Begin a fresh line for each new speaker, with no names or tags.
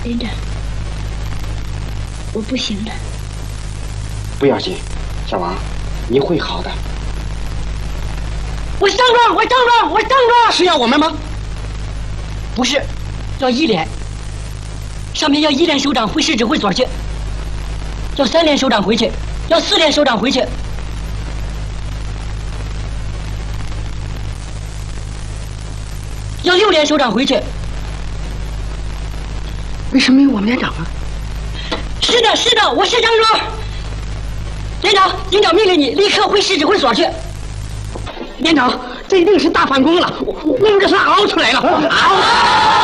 连长，我不行了。
不要紧，小王，你会好的。
我上状，我上状，我上状。
是要我们吗？
不是，要1连。上面要1连首长回市指挥所去，要3连首长回去，要4连首长回去，要6连首长回去。
为什么没有我们连长啊？
是的，是的，我是张庄。连长，营长命令你立刻回市指挥所去。
连长，这一定是大反攻了，我们这是熬出来了。